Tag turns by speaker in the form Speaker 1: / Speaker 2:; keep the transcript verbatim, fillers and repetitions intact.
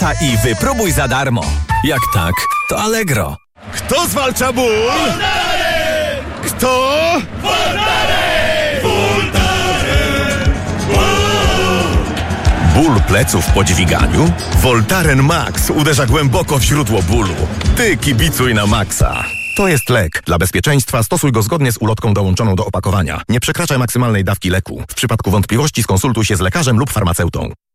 Speaker 1: lata i wypróbuj za darmo. Jak tak, to Allegro.
Speaker 2: Kto zwalcza ból?
Speaker 3: Voltaren!
Speaker 2: Kto?
Speaker 3: Voltaren! Voltaren!
Speaker 2: Ból pleców po dźwiganiu? Voltaren Max uderza głęboko w źródło bólu. Ty kibicuj na Maxa. To jest lek. Dla bezpieczeństwa stosuj go zgodnie z ulotką dołączoną do opakowania. Nie przekraczaj maksymalnej dawki leku. W przypadku wątpliwości skonsultuj się z lekarzem lub farmaceutą.